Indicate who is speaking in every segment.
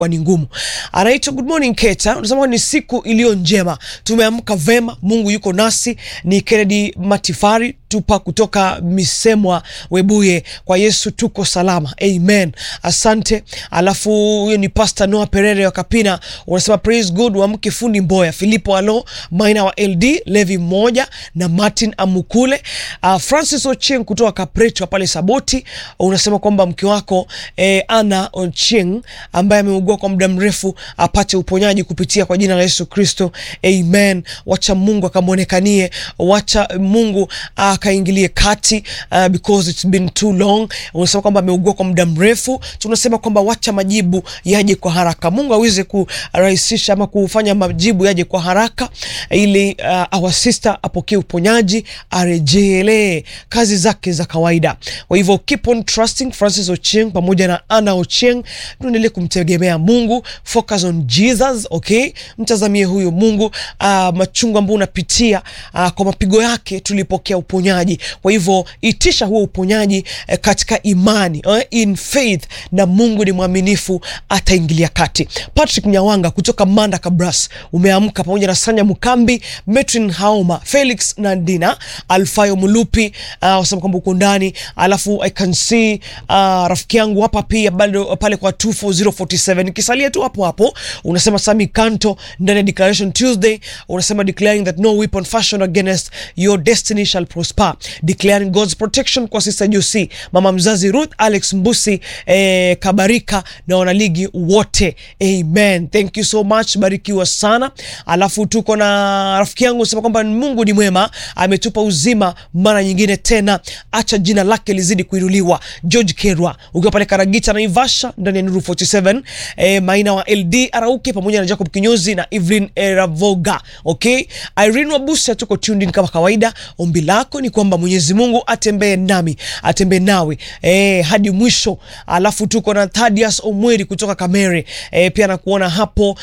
Speaker 1: ni ngumu. Anaitwa Good Morning Keta. Unasema ni siku iliyo njema. Tumeamka vema, Mungu yuko nasi. Ni Kennedy Matifari tupa kutoka Misemwa Webuye. Kwa Yesu tuko salama. Amen. Asante. Alafu huyo ni Pastor Noah Perere wa Kapina. Unasema praise God wa mke fundi Mboya. Filipo Alo, Maina wa LD, Levi Moja na Martin Amukule. Francis Ochieng kutoka Kaprecho pale Saboti. Unasema kwamba mke wako Anna Ochieng ambaye ameugua kwa muda mrefu apate uponyaji kupitia kwa jina la Yesu Kristo. Amen. Wacha Mungu akamuonekanie, wacha Mungu akaingilie kati because it's been too long. Unasema kwamba ameugua kwa muda mrefu. Tunasema kwamba wacha majibu yaje kwa haraka. Mungu aweze kurahisisha ama kufanya majibu yaje kwa haraka ili our sister apokee uponyaji, arejele kazi zake za kawaida. Kwa hivyo keep on trusting Francis Ochieng pamoja na Anna Ochieng. Tuendelee kumtegemea Mungu, focus on Jesus, okay? Mtazamie huyo Mungu. Machungu ambayo unapitia, kwa mapigo yake tulipokea uponyaji. Kwa hivyo itisha huo uponyaji katika imani, in faith, na Mungu ni mwaminifu, ataingilia kati. Patrick Nyawanga kutoka Manda Kabras, umeamka pamoja na Sanya Mukambi, Metrin Haoma, Felix Nandina, Alfayo Mulupi, wasema kwamba uko ndani. Alafu I can see rafiki yangu hapa pia bado pale kwa 24047. Kisalia tu hapo unasema Sami Kanto ndani ya Declaration Tuesday. Unasema declaring that no weapon fashioned against your destiny shall prosper, declaring God's protection kwa Sister Josie, mama mzazi Ruth, Alex Mbusi, Kabarika na wanaligi wote. Amen. Thank you so much, barikiwa sana. Alafu tuko na rafiki yangu unasema kwamba Mungu ni mwema, ametupa uzima mara nyingine tena, acha jina lake lizidi kuinuliwa. George Kerwa ukiwa pale Karagita na Ivasha ndani ya Nuru 47. Maina wa LD Arauke pamoja na Jacob Kinyozi na Evelyn Ravoga. Okay? Irene Wabusa tuko tuned in kama kawaida. Ombi lako ni kwamba Mwenyezi Mungu atembee nami, atembee nawe hadi mwisho. Alafu tuko na Thadias Omweri kutoka Kamere. Pia nakuona hapo.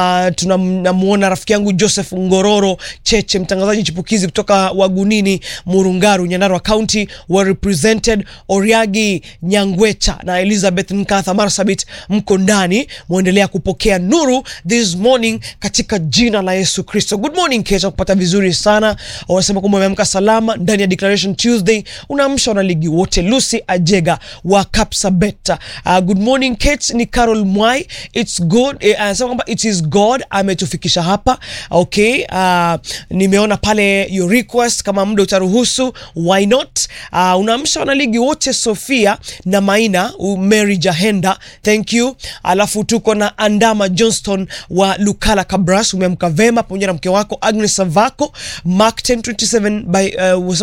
Speaker 1: Tunamuona rafiki yangu Joseph Ngororo Cheche, mtangazaji chipukizi kutoka Wagunini, Murungaru, Nyandarua County, well represented. Oriagi Nyangwecha na Elizabeth Nkatha Marsabit, mko ndani, muendelea kupokea nuru this morning katika jina la Yesu Kristo. Good morning Kesha, kupata vizuri sana. Wanasema kwamba umeamka salama ndani ya Declaration Tuesday. Unaamsha na ligi wote. Lucy Ajega wa Kapsabet. Good morning Kate, ni Carol Mwai. It's good. Anasema kwamba it is God ametufikisha hapa. Okay. Nimeona pale your request, kama muda utaruhusu, why not? Unaamsha na ligi wote. Sofia na Maina, Mary Jahenda, thank you. Alafu tuko na Andama Johnston wa Lukala Kabras, umeamka vema pamoja na mke wako Agnes Savako. Mark 10:27 by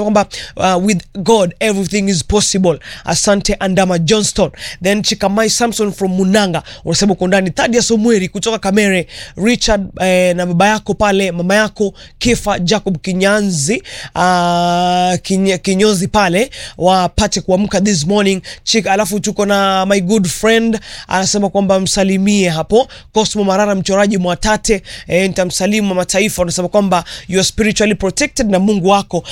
Speaker 1: with God everything is possible. Asante Andama Johnston. Then Chikamai Samson from Munanga unasema uko ndani. Thadias Omweri kutoka Kamere. Richard na baba yako pale, mama yako Kifa Jacob Kinyanzi Kinyozi pale wapate kuamka this morning. Alafu tuko na my good friend anasema kwamba msalimie hapo Cosmo Marara mchoraji Mwatate. Nitamsalimu mataifa. Anasema kwamba you are spiritually protected na Mungu wako